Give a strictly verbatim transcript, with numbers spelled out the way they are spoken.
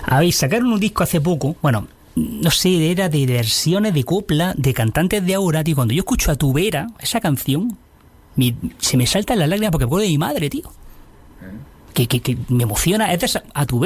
A ver, sacaron un disco hace poco, bueno, no sé, era de versiones de copla de cantantes de ahora, tío. Cuando yo escucho a Tubera, esa canción, mi, se me saltan las lágrimas porque me acuerdo de mi madre, tío. Que, que, que me emociona. Es de esa, a Tubera.